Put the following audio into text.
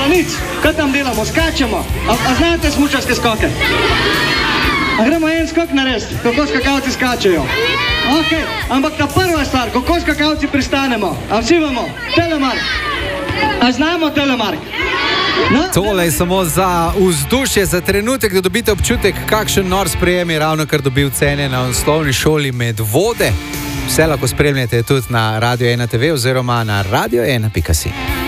nič, kaj tam delamo, skačemo. A znate smučarske skoke? A gremo en skok narediti, kako skakalci skačejo? Ok, ampak ta prva stvar, kako skakalci pristanemo? A vsi vemo, telemark. A znamo telemark? No? Tole je samo za vzdušje, za trenutek, da dobite občutek, kakšen nor sprejem je ravno kar dobil cene na osnovni šoli Medvode. Vse lahko spremljate tudi na Radio 1 TV oziroma na radio1.si.